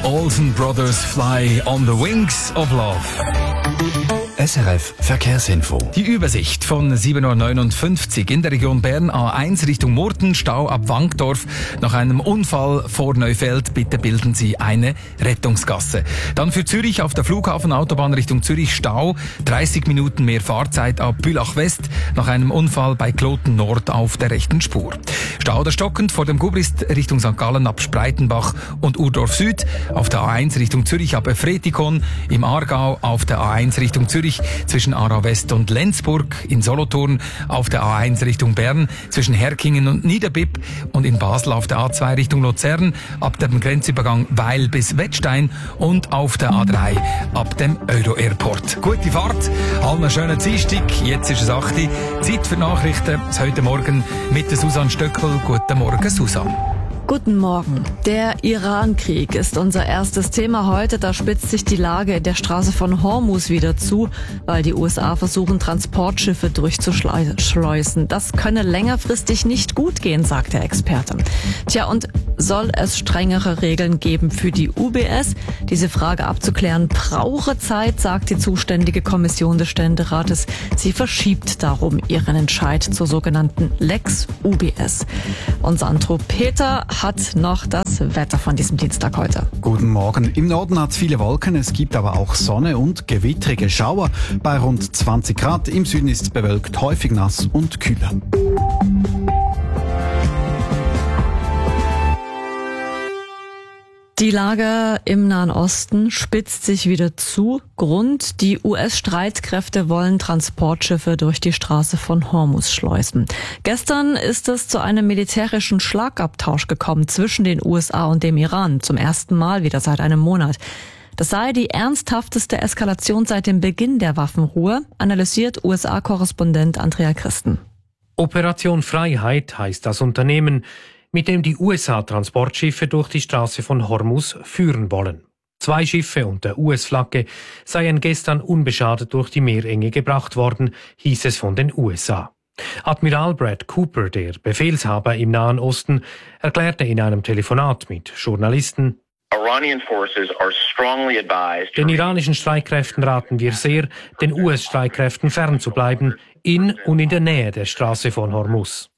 Olsen Brothers Fly on the Wings of Love. SRF Verkehrsinfo. Die Übersicht von 7.59 Uhr in der Region Bern, A1 Richtung Murten, Stau ab Wankdorf. Nach einem Unfall vor Neufeld, bitte bilden Sie eine Rettungsgasse. Dann für Zürich auf der Flughafenautobahn Richtung Zürich Stau, 30 Minuten mehr Fahrzeit ab Bülach West, nach einem Unfall bei Kloten Nord auf der rechten Spur. Stau oder stockend vor dem Gubrist Richtung St. Gallen ab Spreitenbach und Urdorf Süd, auf der A1 Richtung Zürich ab Efretikon, im Aargau auf der A1 Richtung Zürich zwischen Aarau West und Lenzburg, in Solothurn auf der A1 Richtung Bern zwischen Herkingen und Niederbipp und in Basel auf der A2 Richtung Luzern ab dem Grenzübergang Weil bis Wettstein und auf der A3 ab dem Euro-Airport. Gute Fahrt, allen einen schönen Dienstag, jetzt ist es 8 Uhr, Zeit für Nachrichten, heute Morgen mit der Susanne Stöckel. Guten Morgen, Susanne. Guten Morgen. Der Iran-Krieg ist unser erstes Thema heute. Da spitzt sich die Lage in der Straße von Hormuz wieder zu, weil die USA versuchen, Transportschiffe durchzuschleusen. Das könne längerfristig nicht gut gehen, sagt der Experte. Tja, und soll es strengere Regeln geben für die UBS? Diese Frage abzuklären brauche Zeit, sagt die zuständige Kommission des Ständerates. Sie verschiebt darum ihren Entscheid zur sogenannten Lex UBS. Und Sandro Peter hat noch das Wetter von diesem Dienstag heute. Guten Morgen. Im Norden hat es viele Wolken, es gibt aber auch Sonne und gewittrige Schauer. Bei rund 20 Grad. Im Süden ist es bewölkt, häufig nass und kühler. Die Lage im Nahen Osten spitzt sich wieder zu. Grund: die US-Streitkräfte wollen Transportschiffe durch die Straße von Hormuz schleusen. Gestern ist es zu einem militärischen Schlagabtausch gekommen zwischen den USA und dem Iran. Zum ersten Mal wieder seit einem Monat. Das sei die ernsthafteste Eskalation seit dem Beginn der Waffenruhe, analysiert USA-Korrespondent Andrea Christen. Operation Freiheit heißt das Unternehmen, mit dem die USA Transportschiffe durch die Straße von Hormuz führen wollen. 2 Schiffe unter US-Flagge seien gestern unbeschadet durch die Meerenge gebracht worden, hieß es von den USA. Admiral Brad Cooper, der Befehlshaber im Nahen Osten, erklärte in einem Telefonat mit Journalisten: Den iranischen Streitkräften raten wir sehr, den US-Streitkräften fernzubleiben, in und in der Nähe der Straße von Hormuz.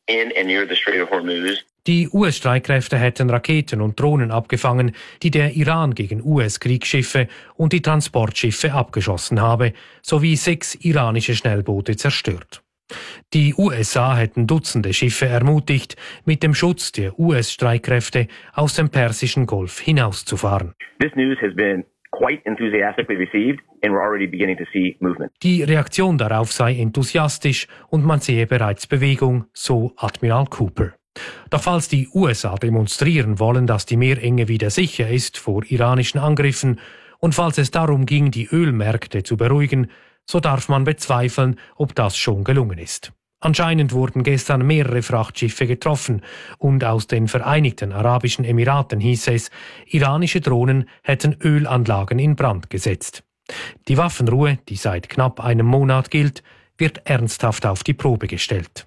Die US-Streitkräfte hätten Raketen und Drohnen abgefangen, die der Iran gegen US-Kriegsschiffe und die Transportschiffe abgeschossen habe, sowie 6 iranische Schnellboote zerstört. Die USA hätten Dutzende Schiffe ermutigt, mit dem Schutz der US-Streitkräfte aus dem Persischen Golf hinauszufahren. This news has been quite enthusiastically received and we're already beginning to see movement. Die Reaktion darauf sei enthusiastisch und man sehe bereits Bewegung, so Admiral Cooper. Doch falls die USA demonstrieren wollen, dass die Meerenge wieder sicher ist vor iranischen Angriffen und falls es darum ging, die Ölmärkte zu beruhigen, so darf man bezweifeln, ob das schon gelungen ist. Anscheinend wurden gestern mehrere Frachtschiffe getroffen und aus den Vereinigten Arabischen Emiraten hieß es, iranische Drohnen hätten Ölanlagen in Brand gesetzt. Die Waffenruhe, die seit knapp einem Monat gilt, wird ernsthaft auf die Probe gestellt.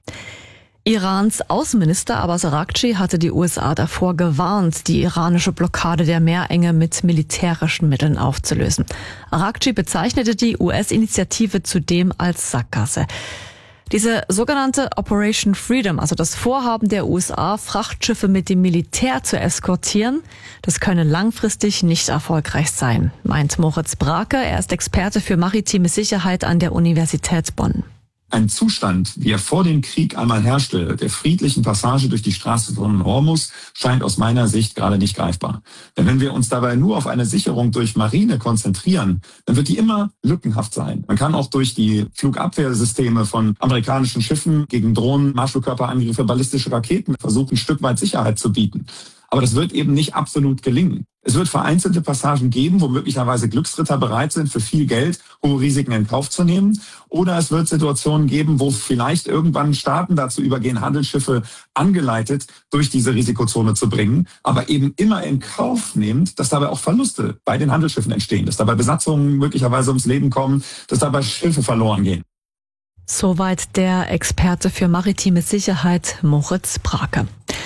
Irans Außenminister Abbas Araghchi hatte die USA davor gewarnt, die iranische Blockade der Meerenge mit militärischen Mitteln aufzulösen. Araghchi bezeichnete die US-Initiative zudem als Sackgasse. Diese sogenannte Operation Freedom, also das Vorhaben der USA, Frachtschiffe mit dem Militär zu eskortieren, das könne langfristig nicht erfolgreich sein, meint Moritz Brake. Er ist Experte für maritime Sicherheit an der Universität Bonn. Ein Zustand, wie er vor dem Krieg einmal herrschte, der friedlichen Passage durch die Straße von Hormuz, scheint aus meiner Sicht gerade nicht greifbar. Denn wenn wir uns dabei nur auf eine Sicherung durch Marine konzentrieren, dann wird die immer lückenhaft sein. Man kann auch durch die Flugabwehrsysteme von amerikanischen Schiffen gegen Drohnen, Marschflugkörperangriffe, ballistische Raketen versuchen, ein Stück weit Sicherheit zu bieten. Aber das wird eben nicht absolut gelingen. Es wird vereinzelte Passagen geben, wo möglicherweise Glücksritter bereit sind, für viel Geld hohe Risiken in Kauf zu nehmen. Oder es wird Situationen geben, wo vielleicht irgendwann Staaten dazu übergehen, Handelsschiffe angeleitet durch diese Risikozone zu bringen, aber eben immer in Kauf nehmend, dass dabei auch Verluste bei den Handelsschiffen entstehen, dass dabei Besatzungen möglicherweise ums Leben kommen, dass dabei Schiffe verloren gehen. Soweit der Experte für maritime Sicherheit Moritz Brake.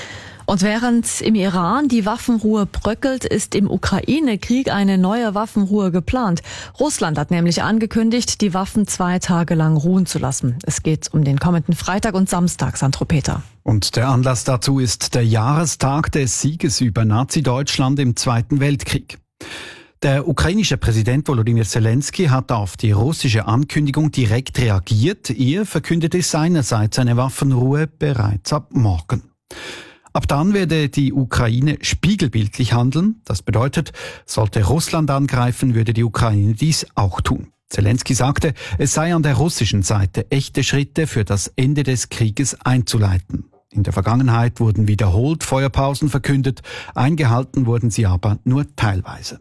Und während im Iran die Waffenruhe bröckelt, ist im Ukraine-Krieg eine neue Waffenruhe geplant. Russland hat nämlich angekündigt, die Waffen 2 Tage lang ruhen zu lassen. Es geht um den kommenden Freitag und Samstag, Sandro Peter. Und der Anlass dazu ist der Jahrestag des Sieges über Nazi-Deutschland im Zweiten Weltkrieg. Der ukrainische Präsident Volodymyr Zelensky hat auf die russische Ankündigung direkt reagiert. Er verkündete seinerseits eine Waffenruhe bereits ab morgen. Ab dann werde die Ukraine spiegelbildlich handeln. Das bedeutet, sollte Russland angreifen, würde die Ukraine dies auch tun. Zelensky sagte, es sei an der russischen Seite echte Schritte für das Ende des Krieges einzuleiten. In der Vergangenheit wurden wiederholt Feuerpausen verkündet, eingehalten wurden sie aber nur teilweise.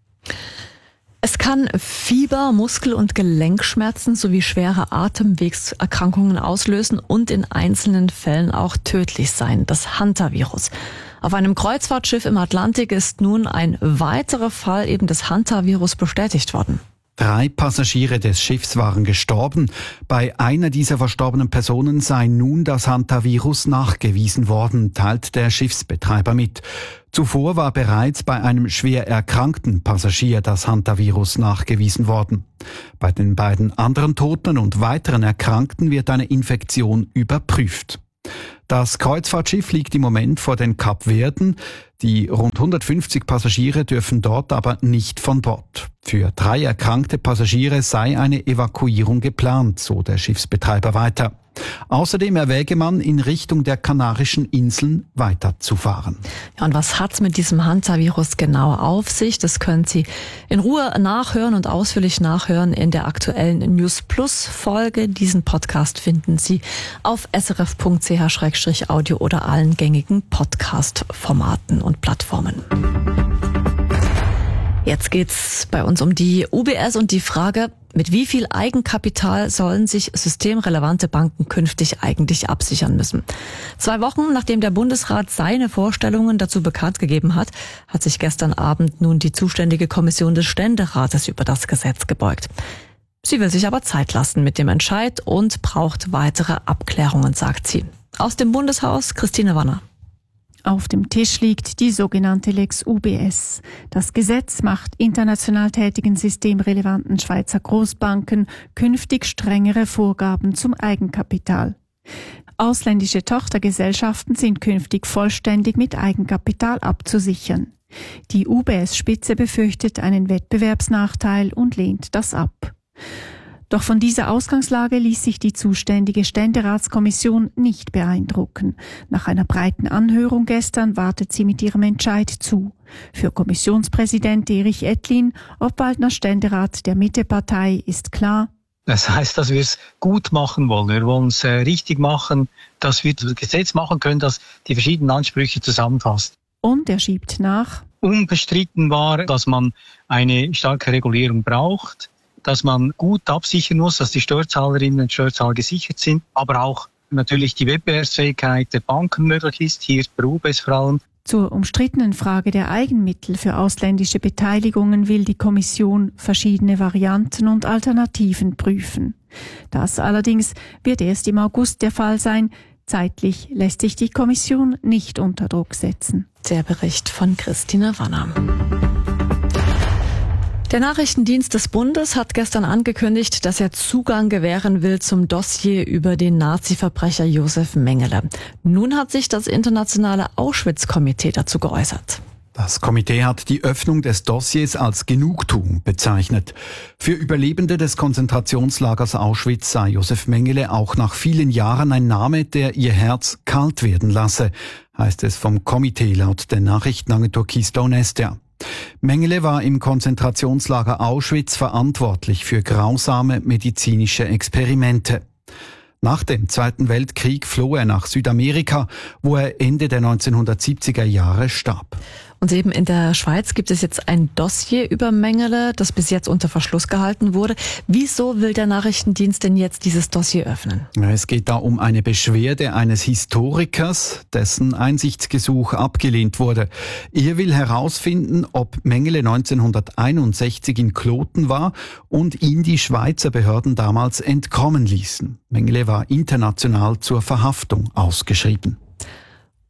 Es kann Fieber, Muskel- und Gelenkschmerzen sowie schwere Atemwegserkrankungen auslösen und in einzelnen Fällen auch tödlich sein, das Hantavirus. Auf einem Kreuzfahrtschiff im Atlantik ist nun ein weiterer Fall eben des Hantavirus bestätigt worden. 3 Passagiere des Schiffs waren gestorben. Bei einer dieser verstorbenen Personen sei nun das Hantavirus nachgewiesen worden, teilt der Schiffsbetreiber mit. Zuvor war bereits bei einem schwer erkrankten Passagier das Hantavirus nachgewiesen worden. Bei den beiden anderen Toten und weiteren Erkrankten wird eine Infektion überprüft. Das Kreuzfahrtschiff liegt im Moment vor den Kapverden. Die rund 150 Passagiere dürfen dort aber nicht von Bord. Für 3 erkrankte Passagiere sei eine Evakuierung geplant, so der Schiffsbetreiber weiter. Außerdem erwäge man, in Richtung der Kanarischen Inseln weiterzufahren. Ja, und was hat's mit diesem Hantavirus genau auf sich? Das können Sie in Ruhe nachhören und ausführlich nachhören in der aktuellen News Plus Folge. Diesen Podcast finden Sie auf srf.ch/audio oder allen gängigen Podcast-Formaten und Plattformen. Jetzt geht's bei uns um die UBS und die Frage, mit wie viel Eigenkapital sollen sich systemrelevante Banken künftig eigentlich absichern müssen? 2 Wochen nachdem der Bundesrat seine Vorstellungen dazu bekannt gegeben hat, hat sich gestern Abend nun die zuständige Kommission des Ständerates über das Gesetz gebeugt. Sie will sich aber Zeit lassen mit dem Entscheid und braucht weitere Abklärungen, sagt sie. Aus dem Bundeshaus Christine Wanner. Auf dem Tisch liegt die sogenannte Lex UBS. Das Gesetz macht international tätigen systemrelevanten Schweizer Großbanken künftig strengere Vorgaben zum Eigenkapital. Ausländische Tochtergesellschaften sind künftig vollständig mit Eigenkapital abzusichern. Die UBS-Spitze befürchtet einen Wettbewerbsnachteil und lehnt das ab. Doch von dieser Ausgangslage ließ sich die zuständige Ständeratskommission nicht beeindrucken. Nach einer breiten Anhörung gestern wartet sie mit ihrem Entscheid zu. Für Kommissionspräsident Erich Ettlin, Obwaldner Ständerat der Mittepartei, ist klar: Das heißt, dass wir es gut machen wollen. Wir wollen es richtig machen, dass wir das Gesetz machen können, das die verschiedenen Ansprüche zusammenfasst. Und er schiebt nach: Unbestritten war, dass man eine starke Regulierung braucht, dass man gut absichern muss, dass die Steuerzahlerinnen und Steuerzahler gesichert sind, aber auch natürlich die Wettbewerbsfähigkeit der Banken möglich ist, hier bei UBS vor allem. Zur umstrittenen Frage der Eigenmittel für ausländische Beteiligungen will die Kommission verschiedene Varianten und Alternativen prüfen. Das allerdings wird erst im August der Fall sein. Zeitlich lässt sich die Kommission nicht unter Druck setzen. Der Bericht von Christine Wanner. Der Nachrichtendienst des Bundes hat gestern angekündigt, dass er Zugang gewähren will zum Dossier über den Nazi-Verbrecher Josef Mengele. Nun hat sich das internationale Auschwitz-Komitee dazu geäußert. Das Komitee hat die Öffnung des Dossiers als Genugtuung bezeichnet. Für Überlebende des Konzentrationslagers Auschwitz sei Josef Mengele auch nach vielen Jahren ein Name, der ihr Herz kalt werden lasse, heißt es vom Komitee laut der Nachrichtenagentur Keystone Estia. Mengele war im Konzentrationslager Auschwitz verantwortlich für grausame medizinische Experimente. Nach dem Zweiten Weltkrieg floh er nach Südamerika, wo er Ende der 1970er Jahre starb. Und eben in der Schweiz gibt es jetzt ein Dossier über Mengele, das bis jetzt unter Verschluss gehalten wurde. Wieso will der Nachrichtendienst denn jetzt dieses Dossier öffnen? Es geht da um eine Beschwerde eines Historikers, dessen Einsichtsgesuch abgelehnt wurde. Er will herausfinden, ob Mengele 1961 in Kloten war und ihn die Schweizer Behörden damals entkommen ließen. Mengele war international zur Verhaftung ausgeschrieben.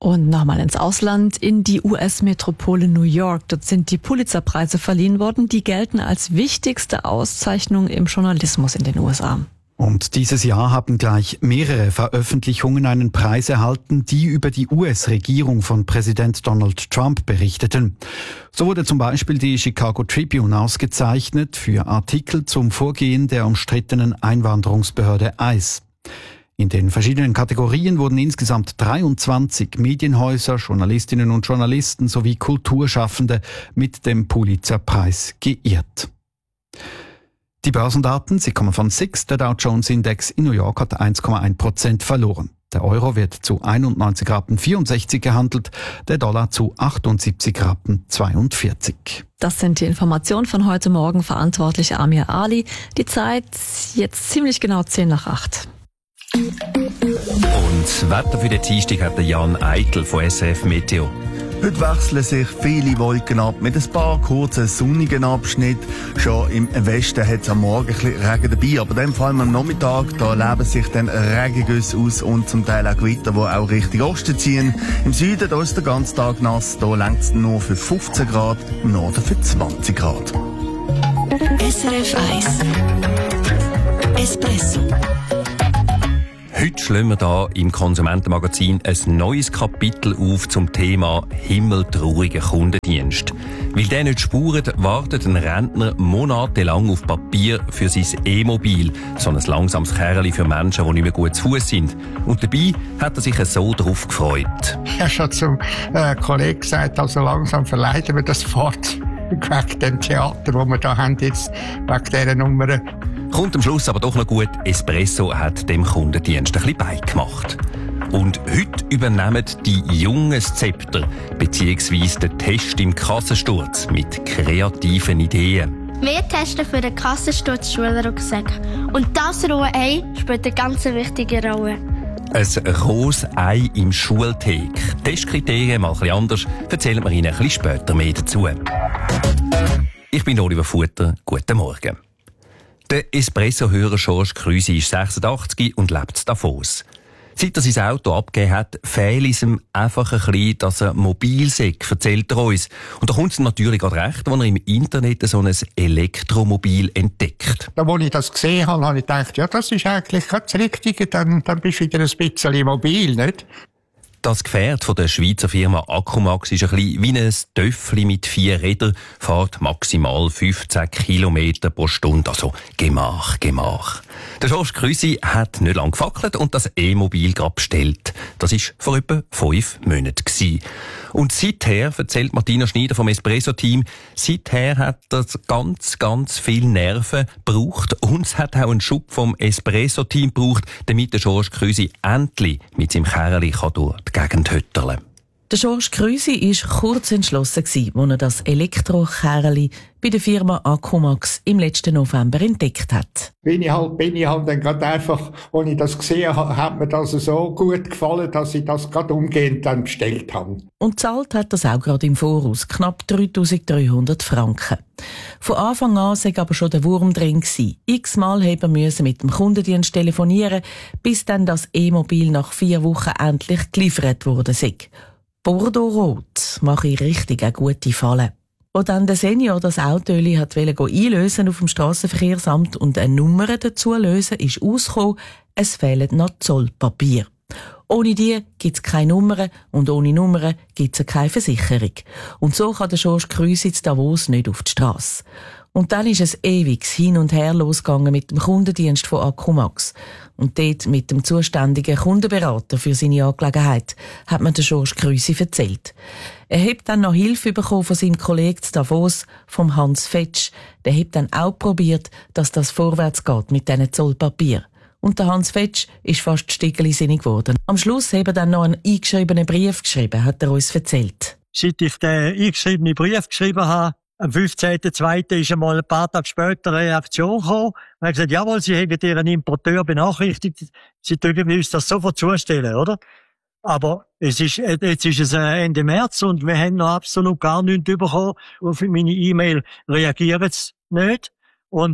Und nochmal ins Ausland, in die US-Metropole New York. Dort sind die Pulitzer-Preise verliehen worden. Die gelten als wichtigste Auszeichnung im Journalismus in den USA. Und dieses Jahr haben gleich mehrere Veröffentlichungen einen Preis erhalten, die über die US-Regierung von Präsident Donald Trump berichteten. So wurde zum Beispiel die Chicago Tribune ausgezeichnet für Artikel zum Vorgehen der umstrittenen Einwanderungsbehörde ICE. In den verschiedenen Kategorien wurden insgesamt 23 Medienhäuser, Journalistinnen und Journalisten sowie Kulturschaffende mit dem Pulitzer-Preis geehrt. Die Börsendaten, sie kommen von SIX. Der Dow Jones Index in New York hat 1,1% verloren. Der Euro wird zu 91,64 Rappen gehandelt, der Dollar zu 78,42 Rappen. Das sind die Informationen von heute Morgen, verantwortlich Amir Ali. Die Zeit jetzt ziemlich genau 7:10. Und das Wetter für den Dienstag hat der Jan Eitel von SRF Meteo. Heute wechseln sich viele Wolken ab mit ein paar kurzen sonnigen Abschnitten. Schon im Westen hat es am Morgen ein bisschen Regen dabei, aber dann vor allem am Nachmittag, da leben sich dann Regengüsse aus und zum Teil auch Gewitter, die auch Richtung Osten ziehen. Im Süden, da ist der ganze Tag nass, da reicht es nur für 15 Grad, im Norden für 20 Grad. SRF 1 Espresso. Heute schlagen wir hier im Konsumentenmagazin ein neues Kapitel auf zum Thema himmeltrauriger Kundendienst. Weil der nicht spurt, wartet ein Rentner monatelang auf Papier für sein E-Mobil. So ein langsames Kerli für Menschen, die nicht mehr gut zu Fuß sind. Und dabei hat er sich so darauf gefreut. Ich habe schon zum Kollegen gesagt, also langsam verleiden wir das fort. Wegen dem Theater, das wir da haben, jetzt wegen dieser Nummer. Kommt am Schluss aber doch noch gut, Espresso hat dem Kundendienst ein bisschen beigemacht. Und heute übernehmen die Jungen das Zepter, beziehungsweise den Test im Kassensturz mit kreativen Ideen. Wir testen für den Kassensturz Schulrucksack. Und das rohe Ei spielt eine ganz wichtige Rolle. Ein rohes Ei im Schulthek. Testkriterien mal ein bisschen anders, erzählen wir Ihnen ein bisschen später mehr dazu. Ich bin Oliver Futter, guten Morgen. Der Espresso-Hörer George Krüsi ist 86 und lebt in Davos. Seit er sein Auto abgegeben hat, fehlt es ihm einfach ein bisschen, dass er mobil sei, erzählt er uns. Und da kommt es natürlich gerade recht, als er im Internet so ein Elektromobil entdeckt. Da, als ich das gesehen habe, habe ich gedacht, ja, das ist eigentlich das Richtige, dann bist du wieder ein bisschen mobil, nicht? Das Gefährt von der Schweizer Firma Accumax ist ein bisschen wie ein Töffli mit 4 Rädern, fährt maximal 15 Kilometer pro Stunde, also Gemach. Der George Krüsi hat nicht lange gefackelt und das E-Mobil gerade bestellt. Das war vor etwa 5 Monaten. Und seither, erzählt Martina Schneider vom Espresso-Team, seither hat das ganz viel Nerven gebraucht und es hat auch einen Schub vom Espresso-Team gebraucht, damit der George Krüsi endlich mit seinem Kerli durch die Gegend hötterle. Der George Krüsi war kurz entschlossen, als er das Elektrokerli bei der Firma Accumax im letzten November entdeckt hat. Bin ich halt dann gerade einfach, als ich das gesehen habe, hat mir das so gut gefallen, dass ich das gerade umgehend dann bestellt habe. Und zahlt hat das auch gerade im Voraus, knapp 3'300 Franken. Von Anfang an sei aber schon der Wurm drin gewesen. X-mal haben wir mit dem Kundendienst telefonieren, bis dann das E-Mobil nach 4 Wochen endlich geliefert worden sei. Bordeaux-Rot mache ich richtig eine gute Falle. Als dann der Senior das Autöli einlösen auf dem Strassenverkehrsamt und eine Nummer dazu lösen, ist ausgekommen, es fehlen noch Zollpapier. Ohne die gibt es keine Nummern und ohne Nummern gibt es keine Versicherung. Und so kann der George Krüsi in Davos nicht auf die Strasse. Und dann ist es ewig hin und her losgegangen mit dem Kundendienst von Accumax. Und dort mit dem zuständigen Kundenberater für seine Angelegenheit hat mir der George Krüsi erzählt. Er hat dann noch Hilfe bekommen von seinem Kollegen zu Davos, vom Hans Fetsch. Der hat dann auch probiert, dass das vorwärts geht mit diesen Zollpapier. Und der Hans Fetsch ist fast stigelisinnig geworden. Am Schluss hat er dann noch einen eingeschriebenen Brief geschrieben, hat er uns erzählt. Seit ich den eingeschriebenen Brief geschrieben habe, am 15.02. ist einmal ein paar Tage später eine Reaktion gekommen. Er hat gesagt, jawohl, Sie haben Ihren Importeur benachrichtigt, Sie dürfen uns das sofort zustellen, oder? Aber jetzt ist es Ende März und wir haben noch absolut gar nichts bekommen. Auf meine E-Mail reagieren sie nicht. Und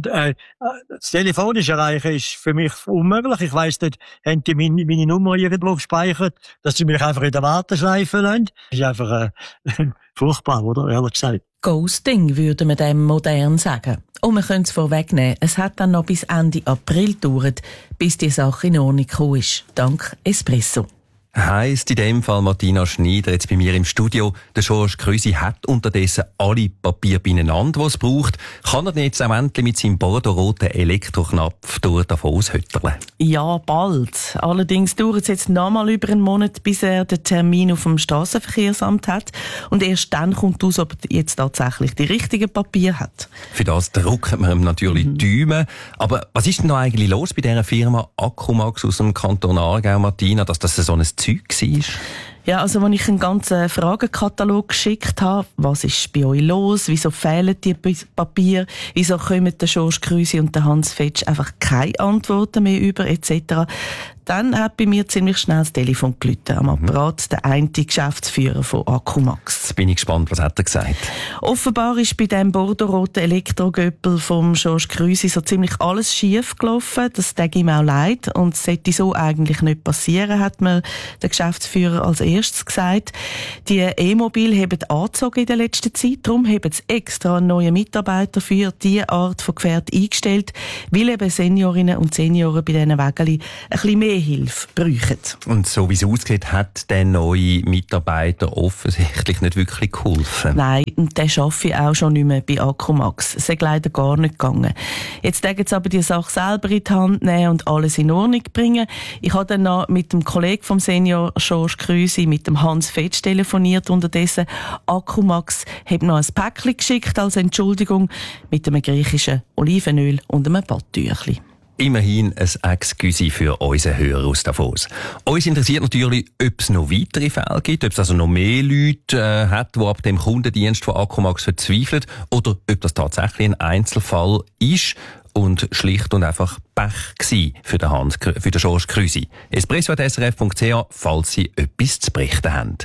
das telefonisch erreichen ist für mich unmöglich. Ich weiss nicht, haben die meine Nummer irgendwo gespeichert, dass sie mich einfach in der Warteschleife lassen. Das ist einfach furchtbar, oder? Ehrlich gesagt. Ghosting, würde man dem modern sagen. Und wir können es vorwegnehmen, es hat dann noch bis Ende April gedauert, bis die Sache in Ordnung gekommen ist. Dank Espresso. Heisst in dem Fall Martina Schneider jetzt bei mir im Studio. Der George Krüsi hat unterdessen alle Papiere beieinander, die es braucht. Kann er denn jetzt auch endlich mit seinem bordeaux-roten Elektroknopf davon aushütteln? Ja, bald. Allerdings dauert es jetzt noch mal über einen Monat, bis er den Termin auf dem Strassenverkehrsamt hat. Und erst dann kommt aus, ob er jetzt tatsächlich die richtigen Papiere hat. Für das drücken wir ihm natürlich die Daumen. Aber was ist denn noch eigentlich los bei dieser Firma Akkumax aus dem Kanton Aargau, Martina, dass das so ein Zeug war? Ja, also als ich einen ganzen Fragenkatalog geschickt habe, was ist bei euch los, wieso fehlen die Papiere, wieso kommen der George Krüsi und der Hans Fetsch einfach keine Antworten mehr über, etc., dann hat bei mir ziemlich schnell das Telefon geläutet. Am Apparat der eine Geschäftsführer von Akkumax. Jetzt bin ich gespannt, was hat er gesagt? Offenbar ist bei dem bordeaux-roten Elektrogöppel vom George Krüsi so ziemlich alles schief gelaufen. Das tut ihm auch leid. Und es sollte so eigentlich nicht passieren, hat mir der Geschäftsführer als erstes gesagt. Die E-Mobil haben angezogen in der letzten Zeit. Darum haben sie extra einen neuen Mitarbeiter für diese Art von Gefährt eingestellt, weil eben Seniorinnen und Senioren bei diesen Wägelchen ein bisschen mehr Hilfe brauchen. Und so wie es aussieht, hat der neue Mitarbeiter offensichtlich nicht wirklich geholfen. Nein, und der arbeitet auch schon nicht mehr bei Akkumax. Es ist leider gar nicht gegangen. Jetzt dürfen sie aber die Sache selber in die Hand nehmen und alles in Ordnung bringen. Ich habe dann noch mit dem Kollegen vom Senior George Krüsi, mit dem Hans Fetsch telefoniert. Unterdessen Akkumax hat noch ein Päckchen geschickt als Entschuldigung mit einem griechischen Olivenöl und einem Badtüchli. Immerhin ein Excuse für unsere Hörer aus Davos. Uns interessiert natürlich, ob es noch weitere Fälle gibt, ob es also noch mehr Leute hat, die ab dem Kundendienst von Akkumax verzweifeln, oder ob das tatsächlich ein Einzelfall ist und schlicht und einfach Pech gsi für den George Krüsi. espresso@srf.ch, falls Sie etwas zu berichten haben.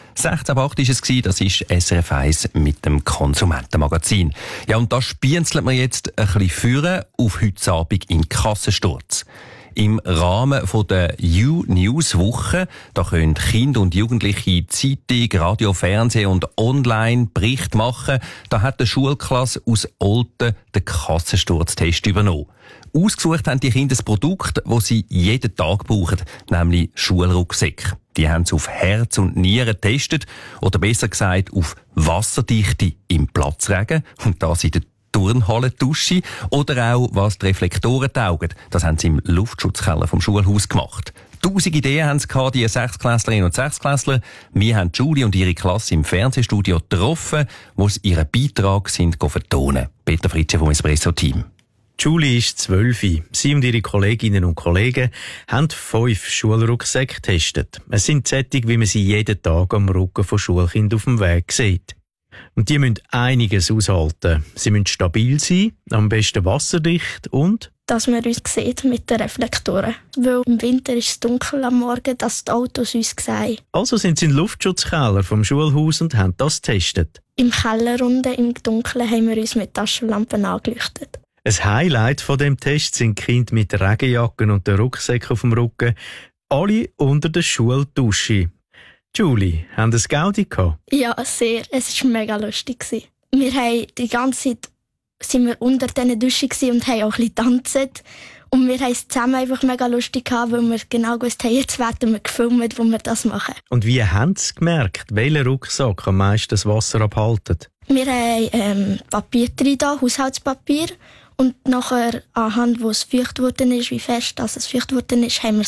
16.08 war es, das ist SRF 1 mit dem Konsumentenmagazin. Ja, und da spienzelt man jetzt ein bisschen führen auf heute Abend in Kassensturz. Im Rahmen von der U-News-Woche, da können Kinder und Jugendliche Zeitung, Radio, Fernsehen und online Bericht machen. Da hat die Schulklasse aus Olten den Kassensturztest übernommen. Ausgesucht haben die Kinder das Produkt, das sie jeden Tag brauchen, nämlich Schulrucksäcke. Die haben sie auf Herz und Nieren getestet, oder besser gesagt auf Wasserdichte im Platzregen, und das in der Turnhallendusche, oder auch, was die Reflektoren taugen. Das haben sie im Luftschutzkeller vom Schulhaus gemacht. 1000 Ideen haben sie gehabt, die Sechsklässlerinnen und Sechsklässler. Wir haben Julie und ihre Klasse im Fernsehstudio getroffen, wo sie ihren Beitrag sind vertonen. Peter Fritsche vom Espresso-Team. Julie ist 12. Sie und ihre Kolleginnen und Kollegen haben 5 Schulrucksäcke getestet. Es sind solche, wie man sie jeden Tag am Rücken von Schulkindern auf dem Weg sieht. Und die müssen einiges aushalten. Sie müssen stabil sein, am besten wasserdicht und dass man uns sieht mit den Reflektoren. Weil im Winter ist es dunkel am Morgen, dass die Autos uns sehen. Also sind sie in den Luftschutzkeller vom Schulhaus und haben das getestet. Im Keller unten im Dunkeln haben wir uns mit Taschenlampen angeleuchtet. Ein Highlight von dem Test sind Kinder mit Regenjacken und den Rucksäcken auf dem Rücken. Alle unter der Schuldusche. Julie, haben das Gaudi gehabt? Ja, sehr. Es war mega lustig. Wir haben die ganze Zeit sind wir unter diesen Duschen und haben auch ein bisschen getanzt. Und wir haben es zusammen einfach mega lustig gehabt, weil wir genau gewusst haben, jetzt werden wir gefilmt, wo wir das machen. Und wie haben Sie gemerkt, welcher Rucksack am meisten das Wasser abhaltet? Wir haben Papier drin, Haushaltspapier. Und nachher, anhand wo es feucht worden ist, wie fest es feucht worden ist, haben wir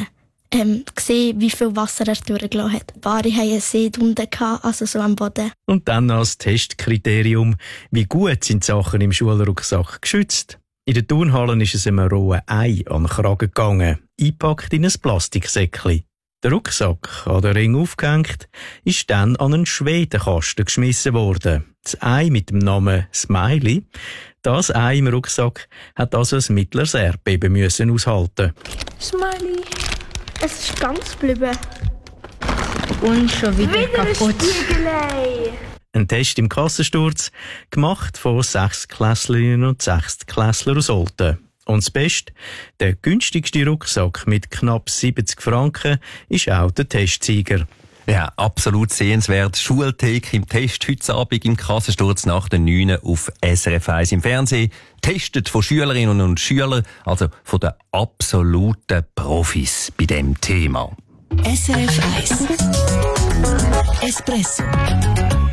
es gesehen, wie viel Wasser er durchgelassen hat. Ein paar haben einen See unten gehabt, also so am Boden. Und dann als Testkriterium, wie gut sind die Sachen im Schulrucksack geschützt? In den Turnhallen ist es einem rohen Ei an den Kragen gegangen, eingepackt in ein Plastiksäckchen. Der Rucksack, an den Ring aufgehängt, ist dann an einen Schwedenkasten geschmissen worden. Das Ei mit dem Namen Smiley, das Ei im Rucksack, hat also ein mittleres Erdbeben müssen aushalten. Smiley, es ist ganz geblieben. Und schon wieder kaputt. Ein Test im Kassensturz, gemacht von 6-Klässlerinnen und 6-Klässlern aus Olten. Und das Beste, der günstigste Rucksack mit knapp 70 Franken ist auch der Testsieger. Ja, absolut sehenswert. Schultheke im Test heute Abend im Kassensturz nach den 9 auf SRF 1 im Fernsehen. Testet von Schülerinnen und Schülern, also von den absoluten Profis bei dem Thema. SRF 1 Espresso